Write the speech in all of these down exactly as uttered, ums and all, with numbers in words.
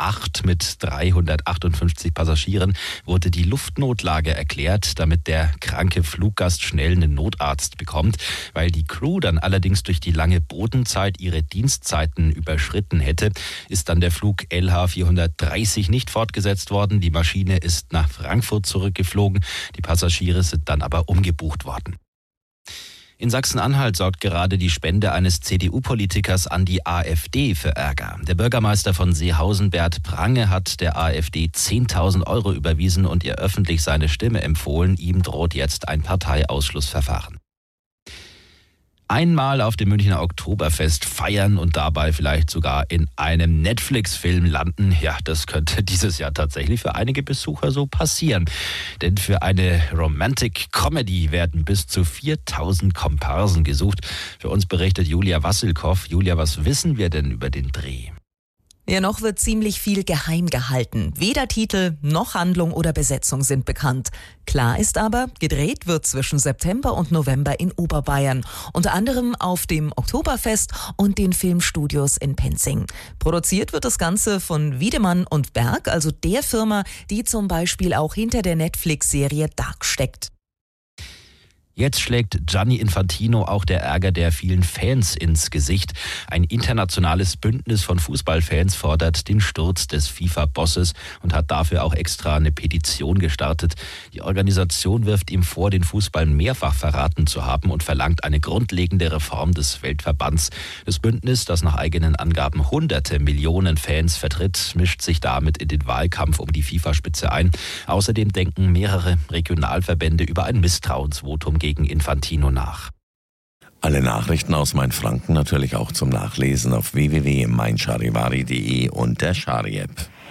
acht mit dreihundertachtundfünfzig Passagieren wurde die Luftnotlage erklärt, damit der kranke Fluggast schnell einen Notarzt bekommt. Weil die Crew dann allerdings durch die lange Bodenzeit ihre Dienstzeiten überschritten hätte, ist dann der Flug L H vierhundertdreißig nicht fortgesetzt worden. Die Maschine ist nach Frankfurt zurückgeflogen. Die Passagiere sind dann aber umgebucht worden. In Sachsen-Anhalt sorgt gerade die Spende eines C D U-Politikers an die AfD für Ärger. Der Bürgermeister von Seehausen, Bert Prange, hat der AfD zehntausend Euro überwiesen und ihr öffentlich seine Stimme empfohlen. Ihm droht jetzt ein Parteiausschlussverfahren. Einmal auf dem Münchner Oktoberfest feiern und dabei vielleicht sogar in einem Netflix-Film landen. Ja, das könnte dieses Jahr tatsächlich für einige Besucher so passieren. Denn für eine Romantic Comedy werden bis zu viertausend Komparsen gesucht. Für uns berichtet Julia Wassilkow. Julia, was wissen wir denn über den Dreh? Ja, noch wird ziemlich viel geheim gehalten. Weder Titel noch Handlung oder Besetzung sind bekannt. Klar ist aber, gedreht wird zwischen September und November in Oberbayern. Unter anderem auf dem Oktoberfest und den Filmstudios in Penzing. Produziert wird das Ganze von Wiedemann und Berg, also der Firma, die zum Beispiel auch hinter der Netflix-Serie Dark steckt. Jetzt schlägt Gianni Infantino auch der Ärger der vielen Fans ins Gesicht. Ein internationales Bündnis von Fußballfans fordert den Sturz des FIFA-Bosses und hat dafür auch extra eine Petition gestartet. Die Organisation wirft ihm vor, den Fußball mehrfach verraten zu haben und verlangt eine grundlegende Reform des Weltverbands. Das Bündnis, das nach eigenen Angaben hunderte Millionen Fans vertritt, mischt sich damit in den Wahlkampf um die FIFA-Spitze ein. Außerdem denken mehrere Regionalverbände über ein Misstrauensvotum gegen Infantino nach. Alle Nachrichten aus Mainfranken natürlich auch zum Nachlesen auf w w w punkt mein charivari punkt de und der Chari-App.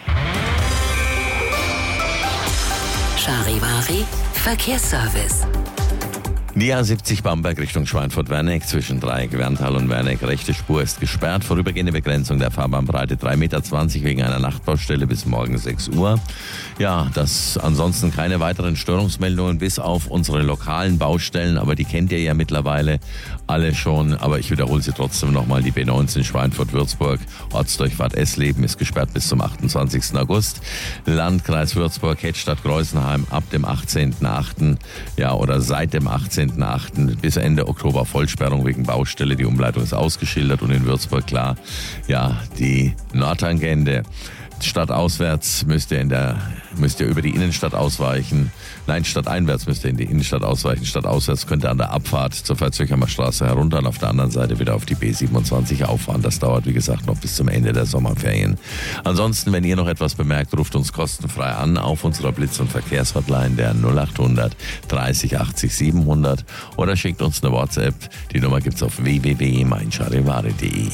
Charivari Verkehrsservice. Die A siebzig Bamberg Richtung Schweinfurt-Werneck zwischen Dreieck Werntal und Werneck. Rechte Spur ist gesperrt. Vorübergehende Begrenzung der Fahrbahnbreite drei Meter zwanzig wegen einer Nachtbaustelle bis morgen sechs Uhr. Ja, das ansonsten keine weiteren Störungsmeldungen bis auf unsere lokalen Baustellen. Aber die kennt ihr ja mittlerweile alle schon. Aber ich wiederhole sie trotzdem nochmal. Die B neunzehn Schweinfurt-Würzburg. Ortsdurchfahrt Essleben ist gesperrt bis zum achtundzwanzigsten August. Landkreis Würzburg, Hettstadt-Greusenheim ab dem achtzehnten achten Ja, oder seit dem achtzehnten achten bis Ende Oktober Vollsperrung wegen Baustelle. Die Umleitung ist ausgeschildert und in Würzburg klar, ja, die Nordtangente. Stadtauswärts müsst ihr in der, müsst ihr über die Innenstadt ausweichen. Nein, stadteinwärts müsst ihr in die Innenstadt ausweichen. Stadtauswärts könnt ihr an der Abfahrt zur Veitshöchheimer Straße herunter und auf der anderen Seite wieder auf die B siebenundzwanzig auffahren. Das dauert, wie gesagt, noch bis zum Ende der Sommerferien. Ansonsten, wenn ihr noch etwas bemerkt, ruft uns kostenfrei an auf unserer Blitz- und Verkehrshotline der null achthundert dreißig achtzig siebenhundert oder schickt uns eine WhatsApp. Die Nummer gibt's auf w w w punkt mein charivari punkt de.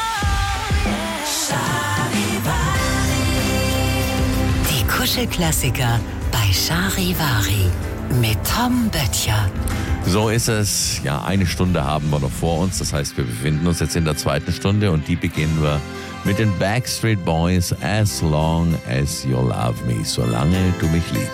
Kuschelklassiker bei Charivari mit Tom Böttcher. So ist es. Ja, eine Stunde haben wir noch vor uns. Das heißt, wir befinden uns jetzt in der zweiten Stunde und die beginnen wir mit den Backstreet Boys. As long as you love me. Solange du mich liebst.